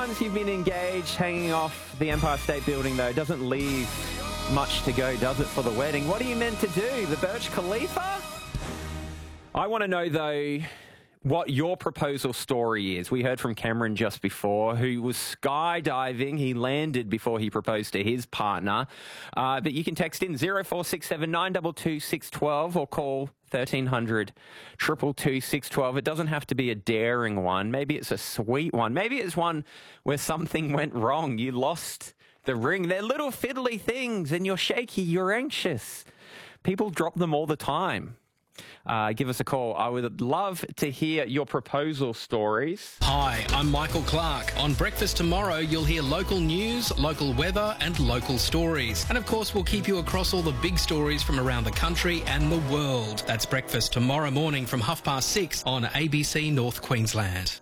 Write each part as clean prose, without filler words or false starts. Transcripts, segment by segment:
months you've been engaged, hanging off the Empire State Building, though, doesn't leave much to go, does it, for the wedding? What are you meant to do? The Burj Khalifa? I want to know, though, what your proposal story is. We heard from Cameron just before, who was skydiving. He landed before he proposed to his partner. But you can text in 0467 922 612 or call 1300 222 612. It doesn't have to be a daring one. Maybe it's a sweet one. Maybe it's one where something went wrong. You lost the ring. They're little fiddly things and you're shaky, you're anxious. People drop them all the time. Give us a call. I would love to hear your proposal stories. Hi, I'm Michael Clark. On Breakfast Tomorrow, you'll hear local news, local weather and local stories. And of course, we'll keep you across all the big stories from around the country and the world. That's Breakfast tomorrow morning from 6:30 on ABC North Queensland.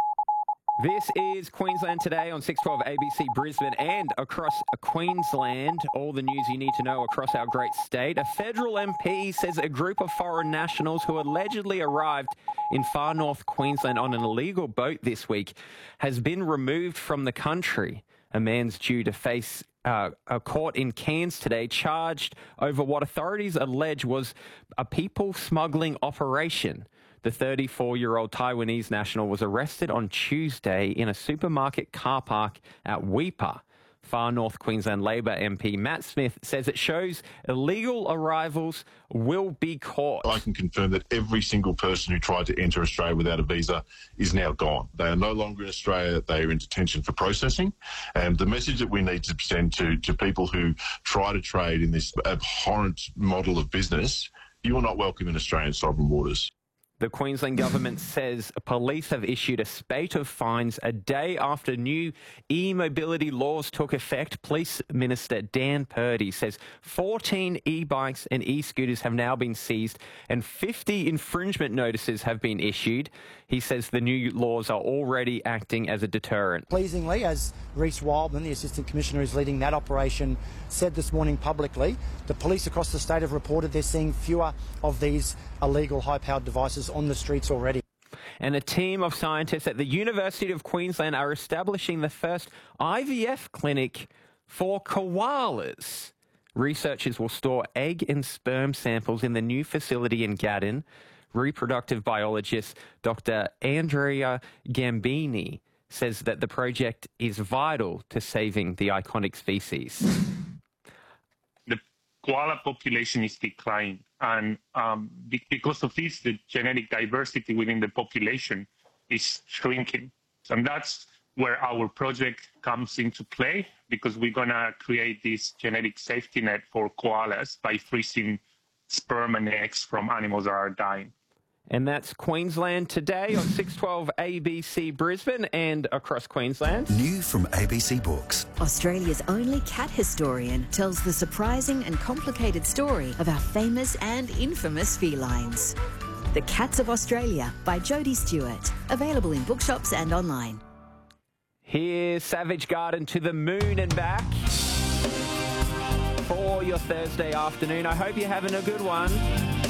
This is Queensland Today on 612 ABC Brisbane and across Queensland. All the news you need to know across our great state. A federal MP says a group of foreign nationals who allegedly arrived in far north Queensland on an illegal boat this week has been removed from the country. A man's due to face a court in Cairns today, charged over what authorities allege was a people smuggling operation. The 34-year-old Taiwanese national was arrested on Tuesday in a supermarket car park at Weipa. Far North Queensland Labor MP Matt Smith says it shows illegal arrivals will be caught. I can confirm that every single person who tried to enter Australia without a visa is now gone. They are no longer in Australia. They are in detention for processing. And the message that we need to send to people who try to trade in this abhorrent model of business, you are not welcome in Australian sovereign waters. The Queensland government says police have issued a spate of fines a day after new e-mobility laws took effect. Police Minister Dan Purdy says 14 e-bikes and e-scooters have now been seized and 50 infringement notices have been issued. He says the new laws are already acting as a deterrent. Pleasingly, as Reece Wildman, the Assistant Commissioner who's leading that operation, said this morning publicly, the police across the state have reported they're seeing fewer of these illegal high-powered devices on the streets already. And a team of scientists at the University of Queensland are establishing the first IVF clinic for koalas. Researchers will store egg and sperm samples in the new facility in Gaddon. Reproductive biologist Dr. Andrea Gambini says that the project is vital to saving the iconic species. The koala population is declining, and because of this, the genetic diversity within the population is shrinking. And that's where our project comes into play, because we're going to create this genetic safety net for koalas by freezing sperm and eggs from animals that are dying. And that's Queensland Today on 612 ABC Brisbane and across Queensland. New from ABC Books. Australia's only cat historian tells the surprising and complicated story of our famous and infamous felines. The Cats of Australia by Jodie Stewart. Available in bookshops and online. Here's Savage Garden to the moon and back for your Thursday afternoon. I hope you're having a good one.